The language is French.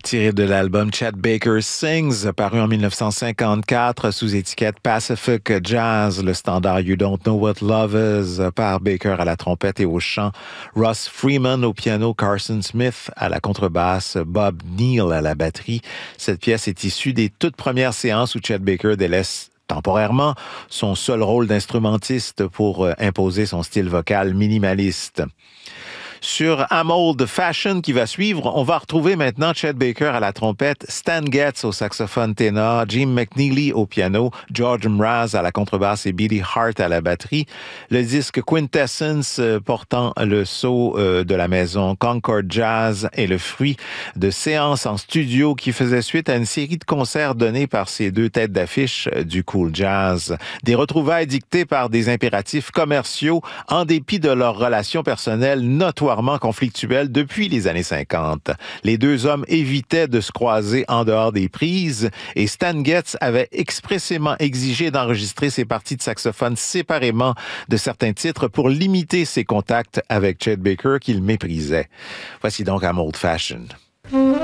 Tiré de l'album Chet Baker Sings, paru en 1954 sous étiquette Pacific Jazz, le standard You Don't Know What Love Is par Baker à la trompette et au chant, Russ Freeman au piano, Carson Smith à la contrebasse, Bob Neal à la batterie. Cette pièce est issue des toutes premières séances où Chet Baker délaisse temporairement son seul rôle d'instrumentiste pour imposer son style vocal minimaliste. Sur I'm Old Fashioned qui va suivre, on va retrouver maintenant Chet Baker à la trompette, Stan Getz au saxophone ténor, Jim McNeely au piano, George Mraz à la contrebasse et Billy Hart à la batterie. Le disque Quintessence portant le sceau de la maison Concord Jazz est le fruit de séances en studio qui faisaient suite à une série de concerts donnés par ces deux têtes d'affiche du cool jazz. Des retrouvailles dictées par des impératifs commerciaux en dépit de leurs relations personnelles notoirement conflictuelles depuis les années 50. Les deux hommes évitaient de se croiser en dehors des prises et Stan Getz avait expressément exigé d'enregistrer ses parties de saxophone séparément de certains titres pour limiter ses contacts avec Chet Baker qu'il méprisait. Voici donc I'm Old Fashioned.